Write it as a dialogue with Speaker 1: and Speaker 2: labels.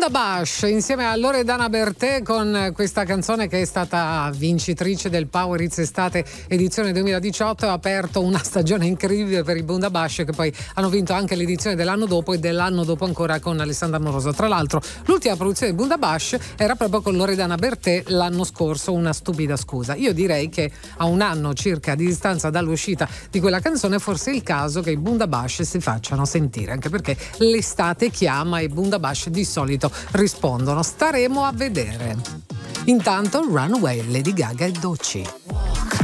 Speaker 1: Bundabash insieme a Loredana Bertè con questa canzone che è stata vincitrice del Power Hits Estate edizione 2018 ha aperto una stagione incredibile per i Bundabash, che poi hanno vinto anche l'edizione dell'anno dopo e dell'anno dopo ancora con Alessandra Amoroso. Tra l'altro l'ultima produzione di Bundabash era proprio con Loredana Bertè l'anno scorso, Una stupida scusa. Io direi che a un anno circa di distanza dall'uscita di quella canzone forse è il caso che i Bundabash si facciano sentire, anche perché l'estate chiama e i Bundabash di solito rispondono. Staremo a vedere. Intanto Runaway, Lady Gaga e Doechii.